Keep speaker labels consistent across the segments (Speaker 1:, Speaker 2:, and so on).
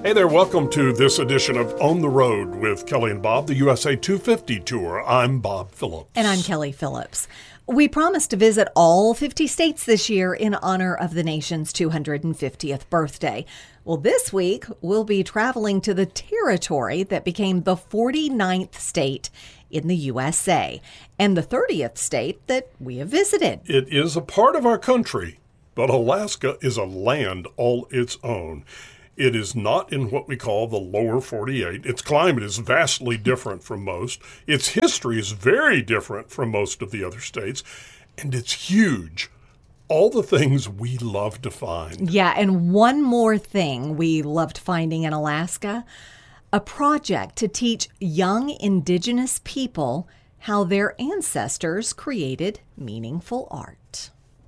Speaker 1: Hey there, welcome to this edition of On the Road with Kelly and Bob, the USA 250 Tour. I'm Bob Phillips.
Speaker 2: And I'm Kelly Phillips. We promised to visit all 50 states this year in honor of the nation's 250th birthday. Well, this week, we'll be traveling to the territory that became the 49th state in the USA and the 30th state that we have visited.
Speaker 1: It is a part of our country, but Alaska is a land all its own. It is not in what we call the lower 48. Its climate is vastly different from most. Its history is very different from most of the other states. And it's huge. All the things we love to find.
Speaker 2: Yeah, and one more thing we loved finding in Alaska, a project to teach young indigenous people how their ancestors created meaningful art.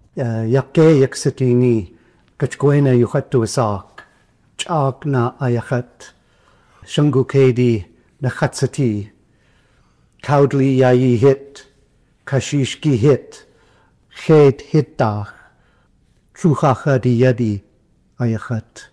Speaker 3: Chak na ayachat, shangukedi na chatsati, kaudli yayi hit, kashishki hit, chet hittach, truchacha di yadi ayachat,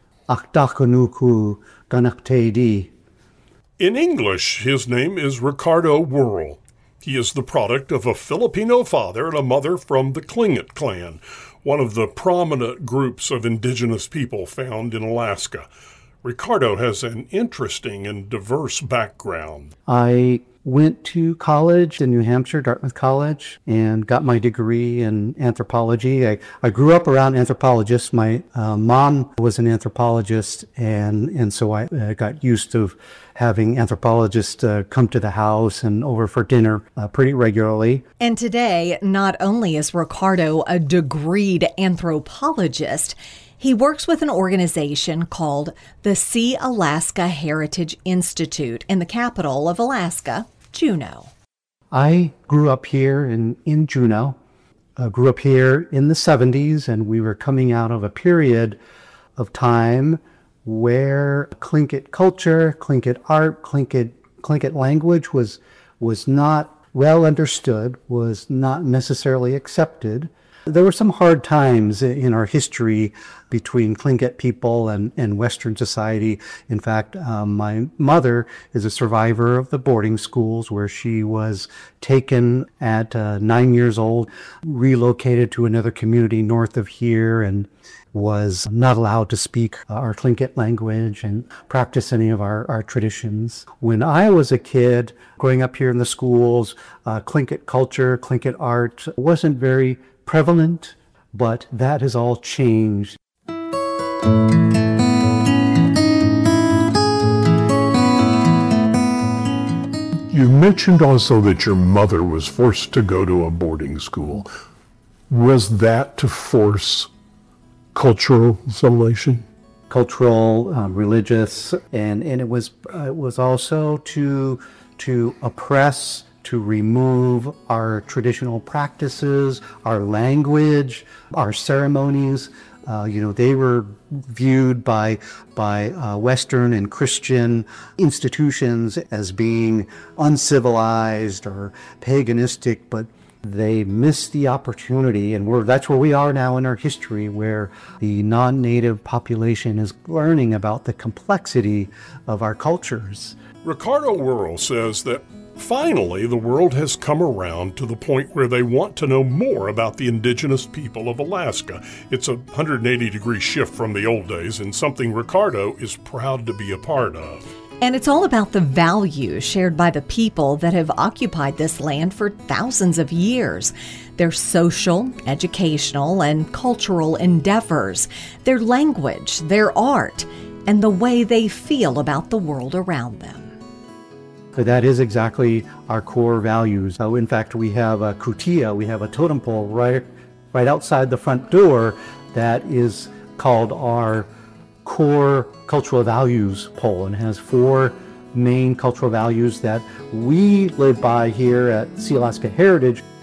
Speaker 3: achtachanuku ganaktedi.
Speaker 1: In English, his name is Ricardo Wuerl. He is the product of a Filipino father and a mother from the Tlingit clan, one of the prominent groups of indigenous people found in Alaska. Ricardo has an interesting and diverse background.
Speaker 3: I went to college in New Hampshire, Dartmouth College, and got my degree in anthropology. I grew up around anthropologists. My mom was an anthropologist, and so I got used to having anthropologists come to the house and over for dinner pretty regularly.
Speaker 2: And today, not only is Ricardo a degreed anthropologist, he works with an organization called the See Alaska Heritage Institute in the capital of Alaska, Juneau.
Speaker 3: I grew up here in Juneau. Grew up here in the 70s, and we were coming out of a period of time where Tlingit culture, Tlingit art, Tlingit language was not well understood, was not necessarily accepted. There were some hard times in our history between Tlingit people and Western society. In fact, my mother is a survivor of the boarding schools where she was taken at 9 years old, relocated to another community north of here, and was not allowed to speak our Tlingit language and practice any of our traditions. When I was a kid, growing up here in the schools, Tlingit culture, Tlingit art wasn't very prevalent, but that has all changed.
Speaker 1: You mentioned also that your mother was forced to go to a boarding school. Was that to force cultural assimilation?
Speaker 3: Cultural, religious, and it was also to oppress, to remove our traditional practices, our language, our ceremonies. They were viewed by Western and Christian institutions as being uncivilized or paganistic, but they missed the opportunity, and that's where we are now in our history, where the non-native population is learning about the complexity of our cultures.
Speaker 1: Ricardo Wuerl says that finally the world has come around to the point where they want to know more about the indigenous people of Alaska. It's a 180-degree shift from the old days and something Ricardo is proud to be a part of.
Speaker 2: And it's all about the values shared by the people that have occupied this land for thousands of years. Their social, educational, and cultural endeavors, their language, their art, and the way they feel about the world around them.
Speaker 3: So that is exactly our core values. In fact, we have a kutia, we have a totem pole right outside the front door that is called our core cultural values pole, and has 4 main cultural values that we live by here at See Alaska Heritage.